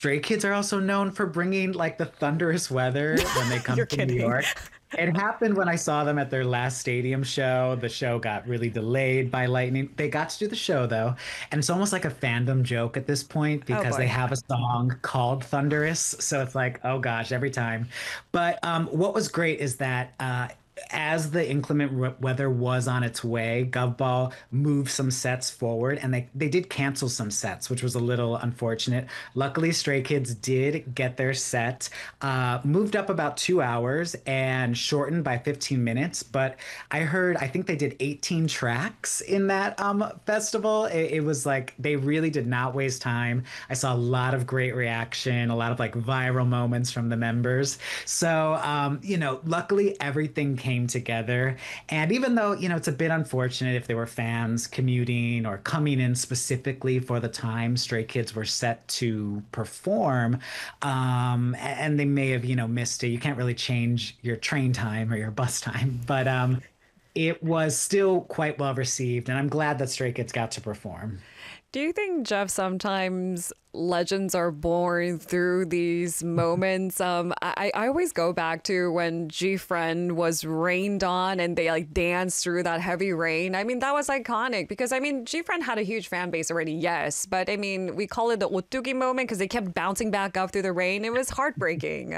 Stray Kids are also known for bringing like the thunderous weather when they come You're to New kidding. York. It happened when I saw them at their last stadium show. The show got really delayed by lightning. They got to do the show though, and it's almost like a fandom joke at this point Oh because they boy. have a song called Thunderous. So it's like, oh gosh, every time. But what was great is that as the inclement weather was on its way, Govball moved some sets forward and they did cancel some sets, which was a little unfortunate. Luckily, Stray Kids did get their set moved up about 2 hours and shortened by 15 minutes. But I think they did 18 tracks in that festival. It was like they really did not waste time. I saw a lot of great reaction, a lot of like viral moments from the members. So, luckily everything came together. And even though, it's a bit unfortunate if there were fans commuting or coming in specifically for the time Stray Kids were set to perform, and they may have, missed it. You can't really change your train time or your bus time, but it was still quite well received. And I'm glad that Stray Kids got to perform. Do you think, Jeff, sometimes legends are born through these moments? I always go back to when G Friend was rained on and they like danced through that heavy rain. I mean, that was iconic because I mean, G Friend had a huge fan base already, yes, but I mean, we call it the Otugi moment because they kept bouncing back up through the rain. It was heartbreaking.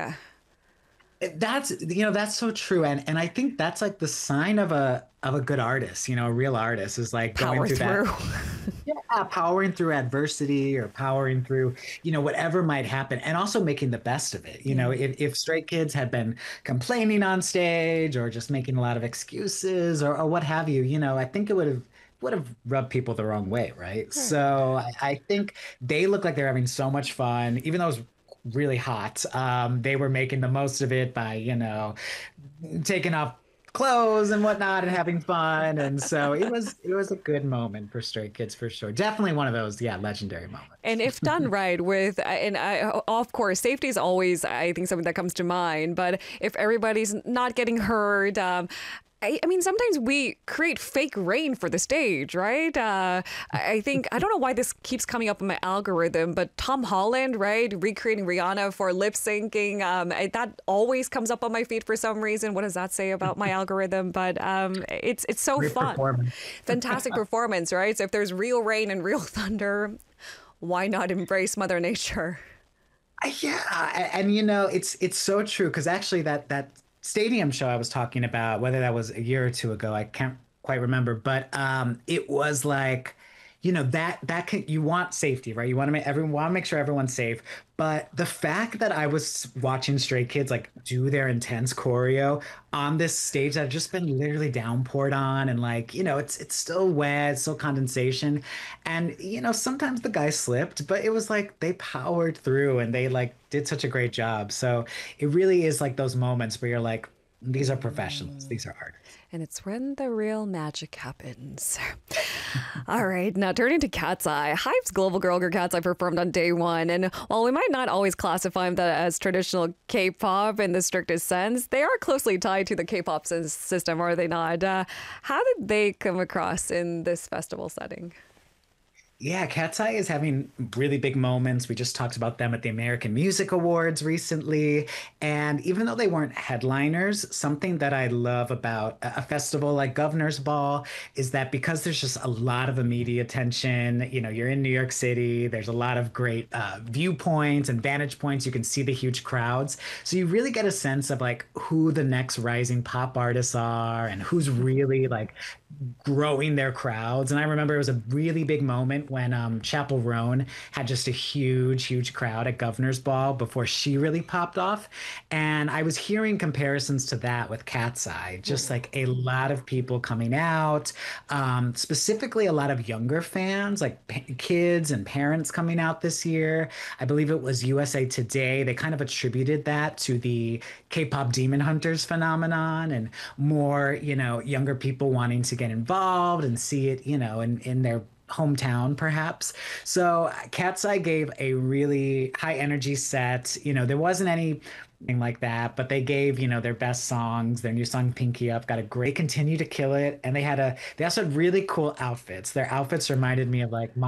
That's so true. And I think that's like the sign of a good artist, a real artist is like going Power through that. through. Yeah, powering through adversity or powering through, whatever might happen and also making the best of it. Yeah. If Stray Kids had been complaining on stage or just making a lot of excuses or what have you, I think it would have rubbed people the wrong way, right? Right. So I think they look like they're having so much fun, even though it was really hot. They were making the most of it by, taking off clothes and whatnot and having fun. And so it was a good moment for Stray Kids for sure. Definitely one of those, yeah, legendary And moments. if done right with, and of course, safety is always, I think, something that comes to mind. But if everybody's not getting hurt, I mean, sometimes we create fake rain for the stage, right? I think, I don't know why this keeps coming up in my algorithm, but Tom Holland, right? Recreating Rihanna for lip syncing. That always comes up on my feed for some reason. What does that say about my algorithm? But it's so Great fun. performance. Fantastic performance, right? So if there's real rain and real thunder, why not embrace Mother Nature? Yeah, and it's so true because actually that stadium show I was talking about, whether that was a year or two ago, I can't quite remember, but it was like, that can you want safety, right? You want to make sure everyone's safe. But the fact that I was watching Stray Kids like do their intense choreo on this stage that had just been literally downpoured on, and like, it's still wet, it's still condensation. And sometimes the guy slipped, but it was like they powered through and they like did such a great job. So it really is like those moments where you're like, these are professionals, these are artists. And it's when the real magic happens. All right, now turning to Cat's Eye. Hype's global girl group Cat's Eye performed on day one. And while we might not always classify them as traditional K-pop in the strictest sense, they are closely tied to the K-pop system, are they not? How did they come across in this festival setting? Yeah, Cat's Eye is having really big moments. We just talked about them at the American Music Awards recently. And even though they weren't headliners, something that I love about a festival like Governor's Ball is that because there's just a lot of immediate attention, you're in New York City, there's a lot of great viewpoints and vantage points. You can see the huge crowds. So you really get a sense of like who the next rising pop artists are and who's really like growing their crowds. And I remember it was a really big moment when Chapel Roan had just a huge, huge crowd at Governor's Ball before she really popped off. And I was hearing comparisons to that with Cat's Eye, just like a lot of people coming out, specifically a lot of younger fans, like kids and parents coming out this year. I believe it was USA Today. They kind of attributed that to the K-pop Demon Hunters phenomenon and more, younger people wanting to get involved and see it, in their hometown perhaps. So Cat's Eye gave a really high energy set. There wasn't anything like that, but they gave, their best songs. Their new song Pinky Up got a great continue to kill it. And they also had really cool outfits. Their outfits reminded me of like